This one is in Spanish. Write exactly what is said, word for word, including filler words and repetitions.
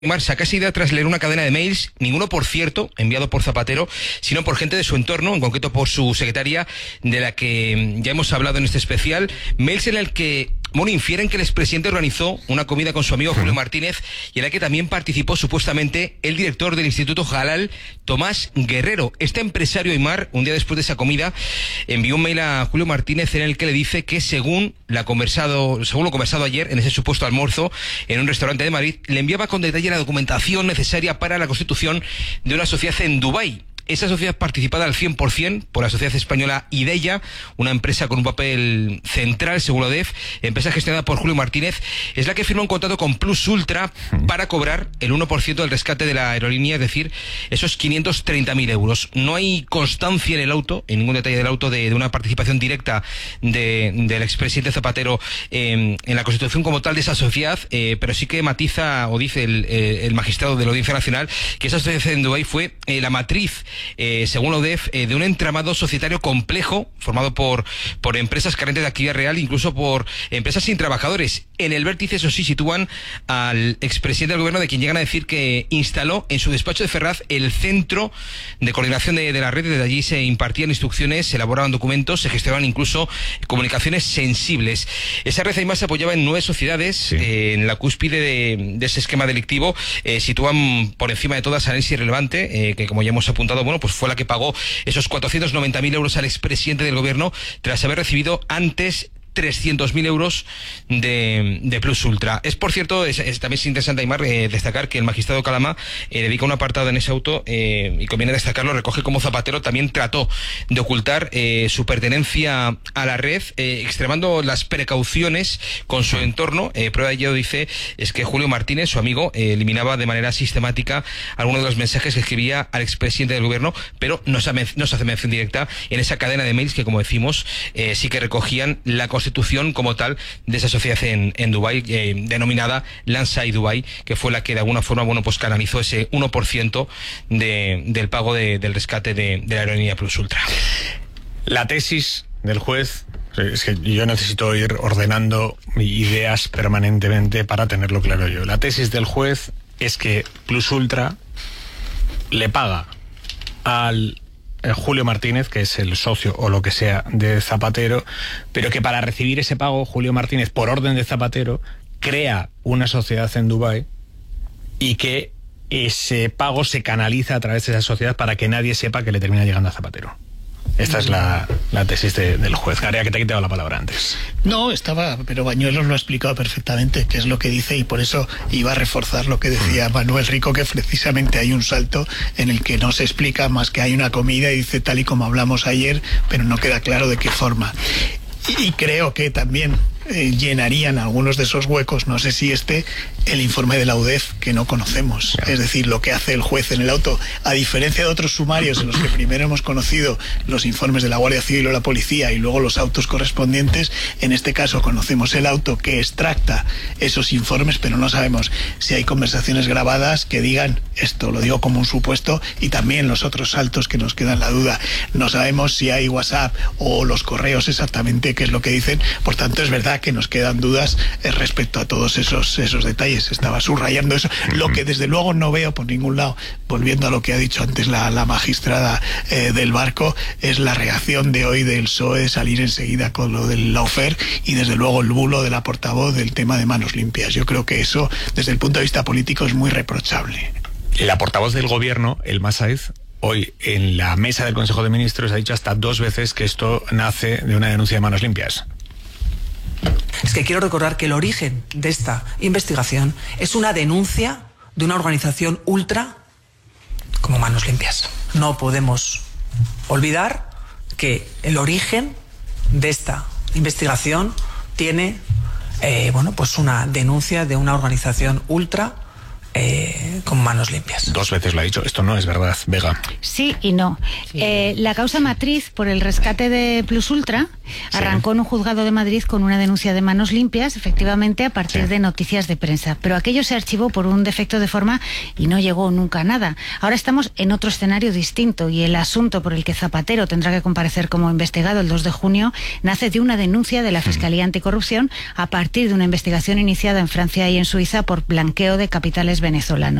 Mar saca esa idea tras leer una cadena de mails, ninguno por cierto enviado por Zapatero, sino por gente de su entorno, en concreto por su secretaria, de la que ya hemos hablado en este especial. Mails en el que, bueno, infieren que el expresidente organizó una comida con su amigo Julio Martínez y en la que también participó supuestamente el director del Instituto Halal, Tomás Guerrero. Este empresario, Aymar, un día después de esa comida, envió un mail a Julio Martínez en el que le dice que según la conversado, según lo conversado ayer en ese supuesto almuerzo en un restaurante de Madrid, le enviaba con detalle la documentación necesaria para la constitución de una sociedad en Dubái. Esa sociedad participada al cien por cien por la sociedad española Ideya, una empresa con un papel central, según la U D E F, empresa gestionada por Julio Martínez, es la que firmó un contrato con Plus Ultra para cobrar el uno por ciento del rescate de la aerolínea, es decir, esos quinientos treinta mil euros. No hay constancia en el auto, en ningún detalle del auto, de, de una participación directa de, del expresidente Zapatero eh, en la constitución como tal de esa sociedad, eh, pero sí que matiza o dice el, eh, el magistrado de la Audiencia Nacional que esa sociedad en Dubái fue eh, la matriz, Eh, según la U D E F, eh, de un entramado societario complejo formado por, por empresas carentes de actividad real, incluso por empresas sin trabajadores. En el vértice, eso sí, sitúan al expresidente del gobierno, de quien llegan a decir que instaló en su despacho de Ferraz el centro de coordinación de, de la red. Desde allí se impartían instrucciones, se elaboraban documentos, se gestionaban incluso comunicaciones sensibles. Esa red además se apoyaba en nueve sociedades, sí. eh, en la cúspide de, de ese esquema delictivo. Eh, sitúan por encima de todas a Nancy Relevante, eh, que como ya hemos apuntado, bueno, pues fue la que pagó esos cuatrocientos noventa mil euros al expresidente del gobierno tras haber recibido antes trescientos mil euros de, de Plus Ultra. Es, por cierto, es, es, también es interesante, Aymar, eh, destacar que el magistrado Calama eh, dedica un apartado en ese auto, eh, y conviene destacarlo, recoge cómo Zapatero también trató de ocultar eh, su pertenencia a la red, eh, extremando las precauciones con su entorno. Eh, prueba de ello, dice, es que Julio Martínez, su amigo, eh, eliminaba de manera sistemática algunos de los mensajes que escribía al expresidente del gobierno, pero no se, no se hace mención directa en esa cadena de mails que, como decimos, eh, sí que recogían la constitución como tal de esa sociedad en, en Dubái, eh, denominada Lansai Dubai, que fue la que de alguna forma, bueno, pues canalizó ese uno por ciento de, del pago de, del rescate de, de la aerolínea Plus Ultra. La tesis del juez, es que yo necesito ir ordenando ideas permanentemente para tenerlo claro yo. La tesis del juez es que Plus Ultra le paga al Julio Martínez, que es el socio o lo que sea de Zapatero, pero que para recibir ese pago, Julio Martínez, por orden de Zapatero, crea una sociedad en Dubái y que ese pago se canaliza a través de esa sociedad para que nadie sepa que le termina llegando a Zapatero. Esta es la, la tesis de, del juez. Garea, que te he quitado la palabra antes. No, estaba, pero Bañuelos lo ha explicado perfectamente, qué es lo que dice, y por eso iba a reforzar lo que decía Manuel Rico, que precisamente hay un salto en el que no se explica más que hay una comida y dice tal y como hablamos ayer, pero no queda claro de qué forma. Y, y creo que también eh, llenarían algunos de esos huecos, no sé si este, el informe de la U D E F, que no conocemos. Es decir, lo que hace el juez en el auto, a diferencia de otros sumarios en los que primero hemos conocido los informes de la Guardia Civil o la policía y luego los autos correspondientes, en este caso conocemos el auto que extracta esos informes, pero no sabemos si hay conversaciones grabadas que digan esto, lo digo como un supuesto, y también los otros saltos que nos quedan la duda. No sabemos si hay WhatsApp o los correos exactamente qué es lo que dicen, por tanto es verdad que nos quedan dudas eh, respecto a todos esos, esos detalles. Estaba subrayando eso. Lo que desde luego no veo por ningún lado, volviendo a lo que ha dicho antes la, la magistrada eh, del Barco, es la reacción de hoy del P S O E de salir enseguida con lo del lawfare y desde luego el bulo de la portavoz del tema de manos limpias. Yo creo que eso, desde el punto de vista político, es muy reprochable. La portavoz del gobierno, Elma Saiz, hoy en la mesa del Consejo de Ministros ha dicho hasta dos veces que esto nace de una denuncia de manos limpias. Es que quiero recordar que el origen de esta investigación es una denuncia de una organización ultra como Manos Limpias. No podemos olvidar que el origen de esta investigación tiene eh, bueno, pues una denuncia de una organización ultra Eh, con manos limpias. Dos veces lo ha dicho. Esto no es verdad, Vega. Sí y no. Sí. Eh, la causa matriz por el rescate de Plus Ultra sí. arrancó en un juzgado de Madrid con una denuncia de manos limpias, efectivamente, a partir sí. de noticias de prensa. Pero aquello se archivó por un defecto de forma y no llegó nunca a nada. Ahora estamos en otro escenario distinto y el asunto por el que Zapatero tendrá que comparecer como investigado el dos de junio nace de una denuncia de la Fiscalía Anticorrupción a partir de una investigación iniciada en Francia y en Suiza por blanqueo de capitales venezolanos.